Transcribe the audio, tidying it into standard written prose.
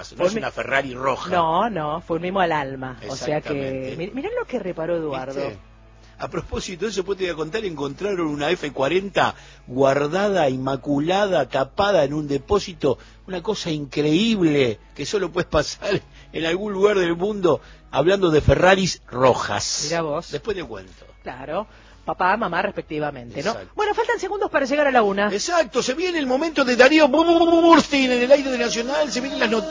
rojas, no es una Ferrari roja. No, fue un mimo al alma. O sea que, mirá lo que reparó Eduardo. ¿Viste? A propósito de eso, pues te voy a contar, encontraron una F40 guardada, inmaculada, tapada en un depósito, una cosa increíble, que solo puedes pasar en algún lugar del mundo, hablando de Ferraris rojas. Mirá vos. Después te cuento. Claro, papá, mamá respectivamente, ¿no? Exacto. Bueno, faltan segundos para llegar a la 1. Exacto, se viene el momento de Darío Burstein en el aire de Nacional, se vienen las noticias.